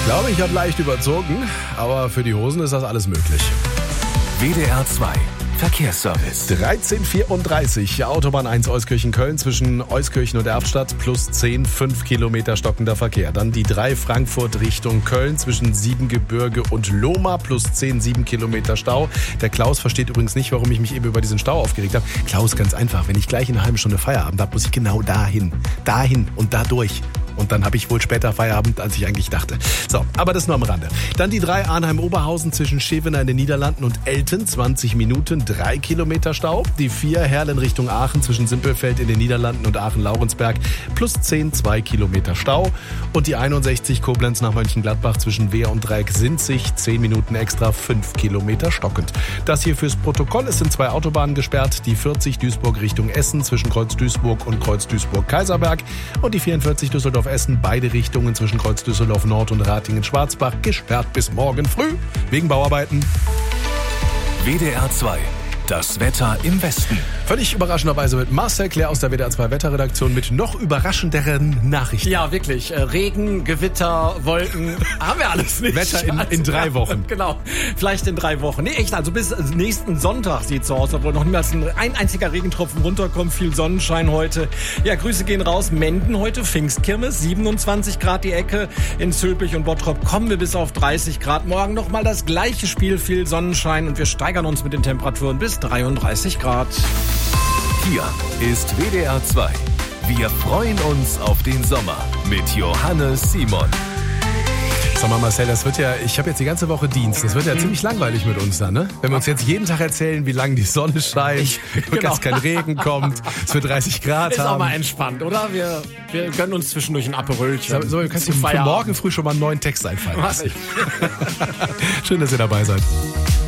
Ich glaube, ich habe leicht überzogen, aber für die Hosen ist das alles möglich. WDR 2 Verkehrsservice. 13:34, Autobahn 1 Euskirchen-Köln zwischen Euskirchen und Erftstadt plus 10, 5 Kilometer stockender Verkehr. Dann die 3 Frankfurt Richtung Köln zwischen Siebengebirge und Lohmar plus 10, 7 Kilometer Stau. Der Klaus versteht übrigens nicht, warum ich mich eben über diesen Stau aufgeregt habe. Klaus, ganz einfach, wenn ich gleich in einer halben Stunde Feierabend habe, muss ich genau dahin und da durch. Und dann habe ich wohl später Feierabend, als ich eigentlich dachte. So, aber das nur am Rande. Dann die 3 Arnheim-Oberhausen zwischen Schevener in den Niederlanden und Elten, 20 Minuten, 3 Kilometer Stau. Die 4 Herlen Richtung Aachen zwischen Simpelfeld in den Niederlanden und Aachen-Laurensberg plus 10, 2 Kilometer Stau. Und die 61 Koblenz nach Mönchengladbach zwischen Wehr und Dreieck-Sinzig, 10 Minuten extra, 5 Kilometer stockend. Das hier fürs Protokoll. Es sind 2 Autobahnen gesperrt. Die 40 Duisburg Richtung Essen zwischen Kreuz Duisburg und Kreuz Duisburg-Kaiserberg. Und die 44 Düsseldorf Essen, beide Richtungen zwischen Kreuz Düsseldorf Nord und Ratingen-Schwarzbach gesperrt bis morgen früh wegen Bauarbeiten. WDR 2, das Wetter im Westen. Völlig überraschenderweise mit Marcel Claire aus der WDR 2 Wetterredaktion mit noch überraschenderen Nachrichten. Ja, wirklich. Regen, Gewitter, Wolken, haben wir alles nicht. Wetter in 3 Wochen. Genau, vielleicht in 3 Wochen. Nee, echt, also bis nächsten Sonntag sieht es so aus, obwohl noch niemals ein einziger Regentropfen runterkommt. Viel Sonnenschein heute. Ja, Grüße gehen raus. Menden heute, Pfingstkirmes, 27 Grad die Ecke. In Zülpich und Bottrop kommen wir bis auf 30 Grad. Morgen nochmal das gleiche Spiel, viel Sonnenschein und wir steigern uns mit den Temperaturen bis 33 Grad. Hier ist WDR 2. Wir freuen uns auf den Sommer mit Johannes Simon. Sag mal, Marcel, ich habe jetzt die ganze Woche Dienst. Das wird ja ziemlich langweilig mit uns dann, ne? Wenn wir uns jetzt jeden Tag erzählen, wie lange die Sonne scheint, dass kein Regen kommt, es wird 30 Grad Ist haben. auch mal entspannt, oder? Wir gönnen uns zwischendurch ein Aperölchen. So, du kannst dir für morgen früh schon mal einen neuen Text einfallen lassen. Schön, dass ihr dabei seid.